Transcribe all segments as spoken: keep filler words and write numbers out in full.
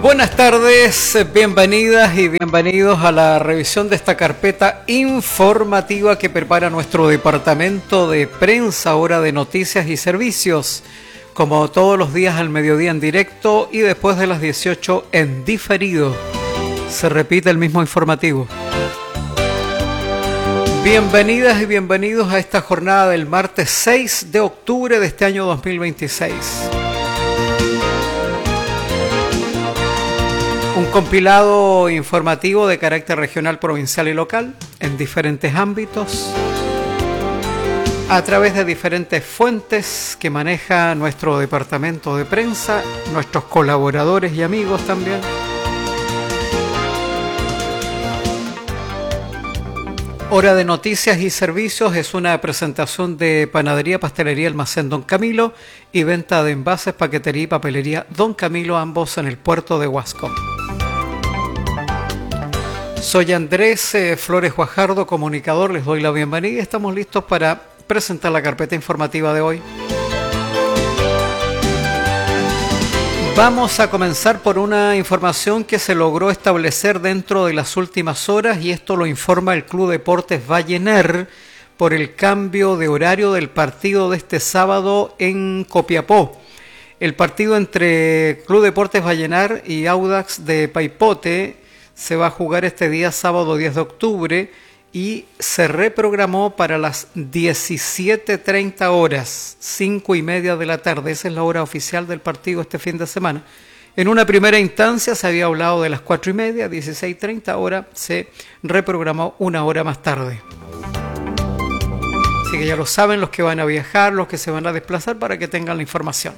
Buenas tardes, bienvenidas y bienvenidos a la revisión de esta carpeta informativa que prepara nuestro departamento de prensa, hora de noticias y servicios, como todos los días al mediodía en directo y después de las dieciocho en diferido. Se repite el mismo informativo. Bienvenidas y bienvenidos a esta jornada del martes seis de octubre de este año dos mil veintiséis. Un compilado informativo de carácter regional, provincial y local en diferentes ámbitos a través de diferentes fuentes que maneja nuestro departamento de prensa, nuestros colaboradores y amigos también. Hora de noticias y servicios es una presentación de Panadería, Pastelería Almacén Don Camilo y venta de envases, paquetería y papelería Don Camilo, ambos en el puerto de Huasco. Soy Andrés eh, Flores Guajardo, comunicador, les doy la bienvenida y estamos listos para presentar la carpeta informativa de hoy. Vamos a comenzar por una información que se logró establecer dentro de las últimas horas y esto lo informa el Club Deportes Vallenar por el cambio de horario del partido de este sábado en Copiapó. El partido entre Club Deportes Vallenar y Audax de Paipote se va a jugar este día sábado diez de octubre y se reprogramó para las diecisiete treinta horas, cinco y media de la tarde. Esa es la hora oficial del partido este fin de semana. En una primera instancia se había hablado de las cuatro y media, dieciséis treinta, ahora se reprogramó una hora más tarde. Así que ya lo saben los que van a viajar, los que se van a desplazar, para que tengan la información.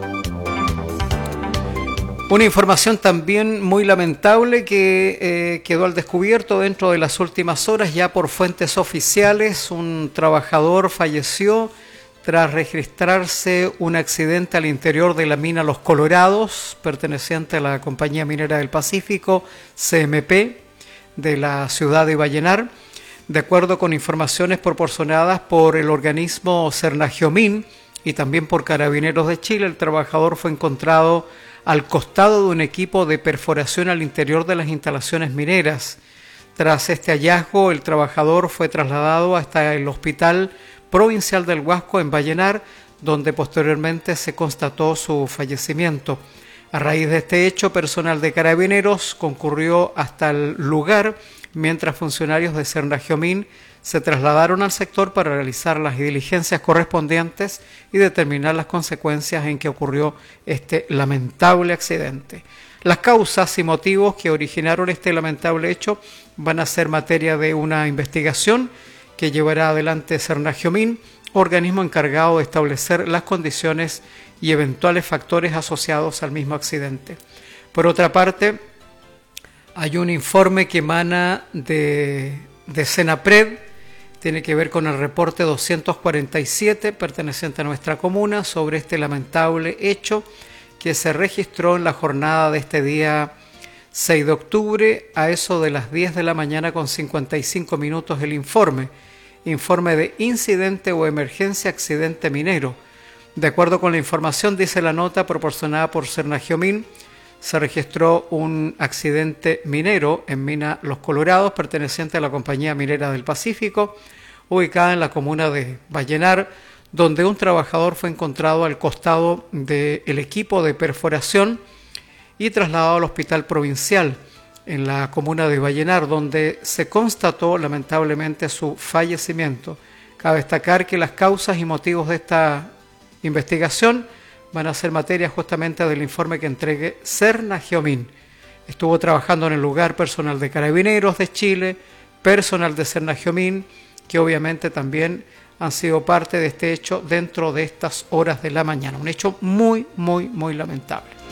Una información también muy lamentable que eh, quedó al descubierto dentro de las últimas horas, ya por fuentes oficiales. Un trabajador falleció tras registrarse un accidente al interior de la mina Los Colorados, perteneciente a la Compañía Minera del Pacífico, C M P, de la ciudad de Vallenar. De acuerdo con informaciones proporcionadas por el organismo Cernagiomín y también por Carabineros de Chile, el trabajador fue encontrado al costado de un equipo de perforación al interior de las instalaciones mineras. Tras este hallazgo, el trabajador fue trasladado hasta el Hospital Provincial del Huasco en Vallenar, donde posteriormente se constató su fallecimiento. A raíz de este hecho, personal de Carabineros concurrió hasta el lugar, mientras funcionarios de Cernagiomín se trasladaron al sector para realizar las diligencias correspondientes y determinar las consecuencias en que ocurrió este lamentable accidente. Las causas y motivos que originaron este lamentable hecho van a ser materia de una investigación que llevará adelante Cernagiomín, organismo encargado de establecer las condiciones y eventuales factores asociados al mismo accidente. Por otra parte, hay un informe que emana de, de Senapred, tiene que ver con el reporte doscientos cuarenta y siete perteneciente a nuestra comuna sobre este lamentable hecho que se registró en la jornada de este día seis de octubre a eso de las diez de la mañana con cincuenta y cinco minutos. El informe, informe de incidente o emergencia accidente minero. De acuerdo con la información, dice la nota proporcionada por Cernagiomín, se registró un accidente minero en mina Los Colorados, perteneciente a la Compañía Minera del Pacífico, ubicada en la comuna de Vallenar, donde un trabajador fue encontrado al costado del equipo de perforación y trasladado al Hospital Provincial en la comuna de Vallenar, donde se constató lamentablemente su fallecimiento. Cabe destacar que las causas y motivos de esta investigación van a ser materia justamente del informe que entregue Cernagiomín. Estuvo trabajando en el lugar personal de Carabineros de Chile, personal de Cernagiomín, que obviamente también han sido parte de este hecho dentro de estas horas de la mañana. Un hecho muy, muy, muy lamentable.